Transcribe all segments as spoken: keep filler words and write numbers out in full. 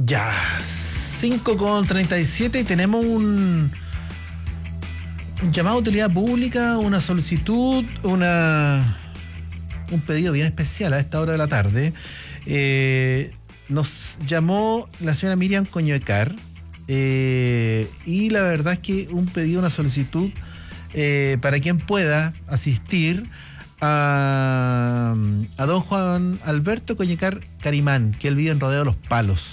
Ya, cinco con treinta y siete y tenemos un, un llamado de utilidad pública, una solicitud, una un pedido bien especial a esta hora de la tarde. Eh, nos llamó la señora Miriam Coñecar eh, y la verdad es que un pedido, una solicitud eh, para quien pueda asistir a, a don Juan Alberto Coñecar Carimán, que él vive en Rodeo Los Palos.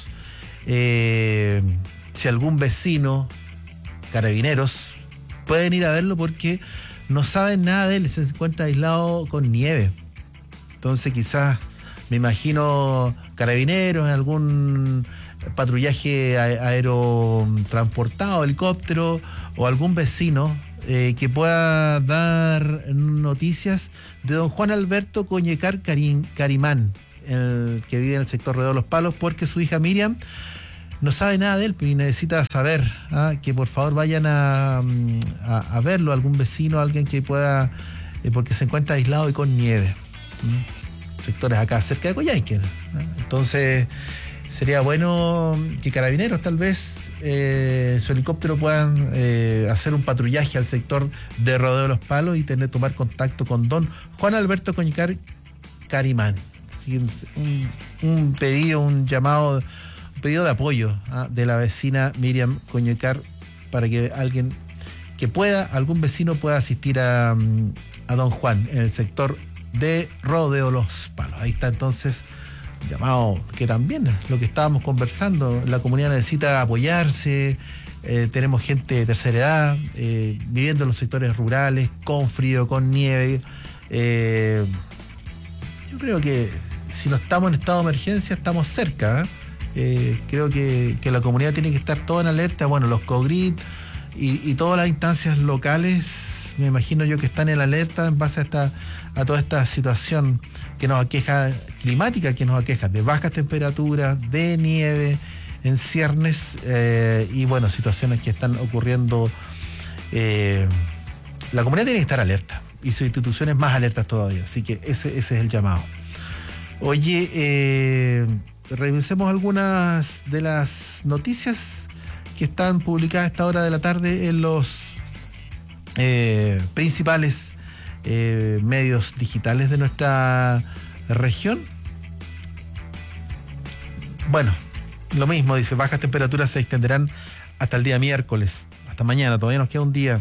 Eh, si algún vecino, carabineros, pueden ir a verlo porque no saben nada de él, se encuentra aislado con nieve. Entonces quizás, me imagino, carabineros en algún patrullaje aerotransportado, helicóptero, o algún vecino eh, que pueda dar noticias de don Juan Alberto Coñecar Carim, Carimán, el que vive en el sector Rodeo de Los Palos, porque su hija Miriam no sabe nada de él y necesita saber, ¿ah? Que por favor vayan a, a, a verlo, algún vecino, alguien que pueda, eh, porque se encuentra aislado y con nieve. ¿Mm? Sectores acá cerca de Coyhaique, ¿no? Entonces sería bueno que carabineros tal vez eh, su helicóptero puedan eh, hacer un patrullaje al sector de Rodeo de Los Palos y tener tomar contacto con don Juan Alberto Coñecar Carimán. Así, un, un pedido, un llamado, un pedido de apoyo, ¿ah? De la vecina Miriam Coñecar para que alguien que pueda, algún vecino pueda asistir a, a don Juan en el sector de Rodeo Los Palos. Ahí está entonces llamado, que también es lo que estábamos conversando, la comunidad necesita apoyarse, eh, tenemos gente de tercera edad eh, viviendo en los sectores rurales, con frío, con nieve. Eh, yo creo que si no estamos en estado de emergencia estamos cerca, ¿eh? Eh, creo que, que la comunidad tiene que estar toda en alerta, bueno, los COGRID y, y todas las instancias locales, me imagino yo que están en alerta en base a esta a toda esta situación que nos aqueja, climática que nos aqueja, de bajas temperaturas, de nieve en ciernes eh, y bueno, situaciones que están ocurriendo. Eh, la comunidad tiene que estar alerta y sus instituciones más alertas todavía, así que ese, ese es el llamado. Oye, eh, revisemos algunas de las noticias que están publicadas a esta hora de la tarde en los eh, principales Eh, medios digitales de nuestra región. Bueno, lo mismo, dice, bajas temperaturas se extenderán hasta el día miércoles, hasta mañana, todavía nos queda un día.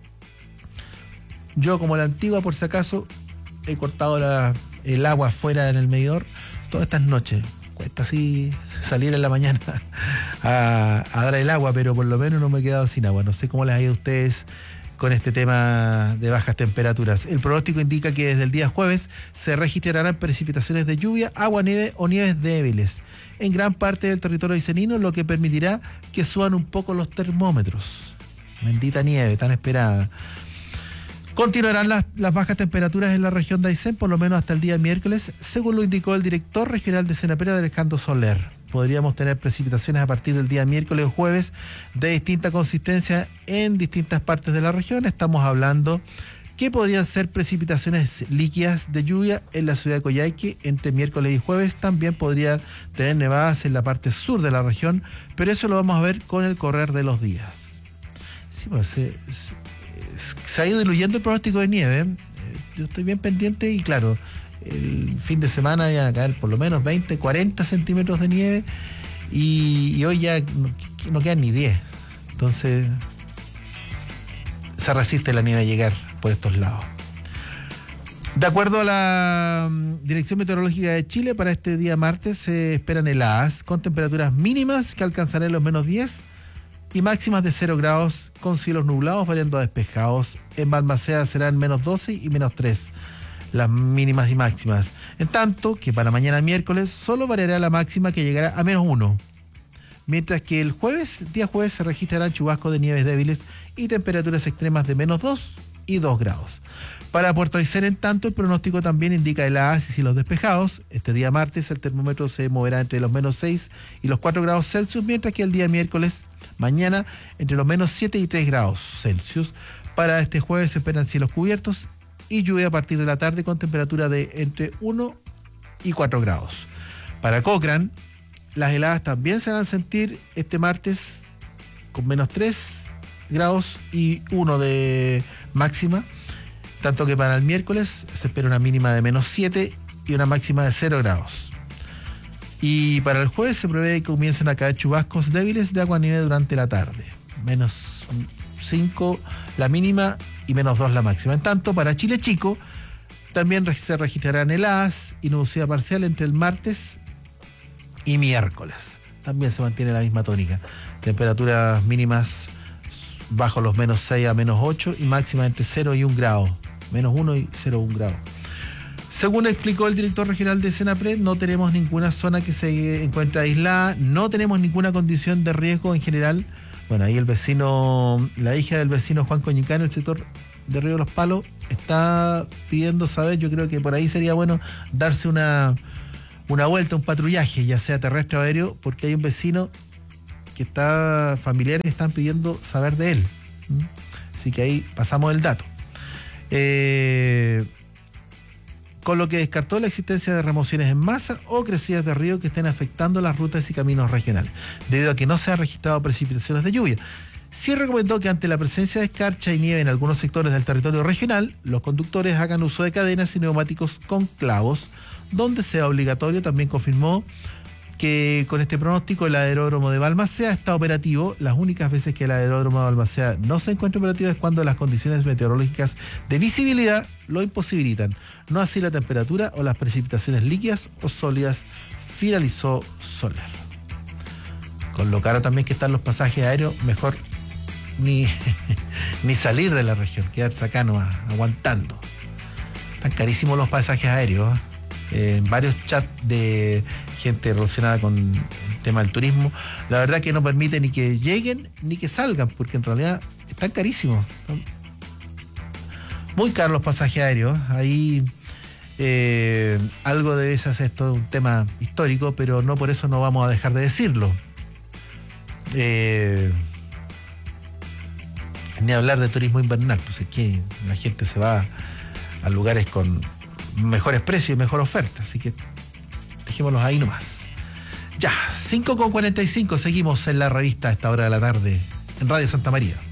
Yo, como la antigua, por si acaso, he cortado la, el agua fuera en el medidor todas estas noches. Cuesta así salir en la mañana a, a dar el agua, pero por lo menos no me he quedado sin agua. No sé cómo les ha ido a ustedes con este tema de bajas temperaturas. El pronóstico indica que desde el día jueves se registrarán precipitaciones de lluvia, agua, nieve o nieves débiles en gran parte del territorio icenino, lo que permitirá que suban un poco los termómetros. Bendita nieve, tan esperada. Continuarán las, las bajas temperaturas en la región de Aysén, por lo menos hasta el día miércoles, según lo indicó el director regional de Senapera, Alejandro Soler. Podríamos tener precipitaciones a partir del día miércoles o jueves de distinta consistencia en distintas partes de la región. Estamos hablando que podrían ser precipitaciones líquidas de lluvia en la ciudad de Coyhaique entre miércoles y jueves. También podría tener nevadas en la parte sur de la región, pero eso lo vamos a ver con el correr de los días. Sí, pues se, se, se ha ido diluyendo el pronóstico de nieve. ¿eh? Yo estoy bien pendiente y claro, el fin de semana iban a caer por lo menos veinte, cuarenta centímetros de nieve y, y hoy ya no, no quedan ni diez. Entonces se resiste la nieve a llegar por estos lados. De acuerdo a la Dirección Meteorológica de Chile, para este día martes se esperan heladas con temperaturas mínimas que alcanzarán los menos diez y máximas de cero grados con cielos nublados variando a despejados. En Balmaceda serán menos doce y menos tres. Las mínimas y máximas. En tanto que para mañana miércoles solo variará la máxima, que llegará a menos uno. Mientras que el jueves, día jueves, se registrarán chubascos de nieves débiles y temperaturas extremas de menos dos y dos grados. Para Puerto Aysén, en tanto, el pronóstico también indica heladas y cielos despejados. Este día martes el termómetro se moverá entre los menos seis y los cuatro grados Celsius, mientras que el día miércoles, mañana, entre los menos siete y tres grados Celsius. Para este jueves se esperan cielos cubiertos y lluvia a partir de la tarde con temperatura de entre uno y cuatro grados. Para Cochrane, las heladas también se van a sentir este martes con menos tres grados y uno de máxima, tanto que para el miércoles se espera una mínima de menos siete y una máxima de cero grados. Y para el jueves se prevé que comiencen a caer chubascos débiles de agua nieve durante la tarde. Menos cinco la mínima y menos dos la máxima. En tanto, para Chile Chico también se registrarán heladas y nubosidad parcial entre el martes y miércoles. También se mantiene la misma tónica. Temperaturas mínimas bajo los menos seis a menos ocho y máxima entre cero y un grado. Menos uno y cero coma uno grado. Según explicó el director regional de Senapred, no tenemos ninguna zona que se encuentre aislada, no tenemos ninguna condición de riesgo en general. Bueno, ahí el vecino, la hija del vecino Juan Coñicán, en el sector de Río Los Palos, está pidiendo saber, yo creo que por ahí sería bueno darse una, una vuelta, un patrullaje, ya sea terrestre o aéreo, porque hay un vecino que está, familiares están pidiendo saber de él. ¿Mm? Así que ahí pasamos el dato. Eh... Con lo que descartó la existencia de remociones en masa o crecidas de río que estén afectando las rutas y caminos regionales, debido a que no se han registrado precipitaciones de lluvia. Sí recomendó que ante la presencia de escarcha y nieve en algunos sectores del territorio regional, los conductores hagan uso de cadenas y neumáticos con clavos, donde sea obligatorio. También confirmó que con este pronóstico el aeródromo de Balmaceda está operativo. Las únicas veces que el aeródromo de Balmaceda no se encuentra operativo es cuando las condiciones meteorológicas de visibilidad lo imposibilitan, no así la temperatura o las precipitaciones líquidas o sólidas, finalizó Soler. Con lo caro también que están los pasajes aéreos, mejor ni, ni salir de la región, quedarse acá nomás, aguantando. Están carísimos los pasajes aéreos, ¿eh? En varios chats de gente relacionada con el tema del turismo, la verdad que no permite ni que lleguen ni que salgan, porque en realidad están carísimos. Muy caros los pasajes aéreos. Ahí eh, algo de esas, esto es un tema histórico, pero no por eso no vamos a dejar de decirlo. Eh, ni hablar de turismo invernal, pues es que la gente se va a lugares con mejores precios y mejor oferta, así que dejémoslos ahí nomás. Ya, cinco con cuarenta y cinco, seguimos en la revista a esta hora de la tarde en Radio Santa María.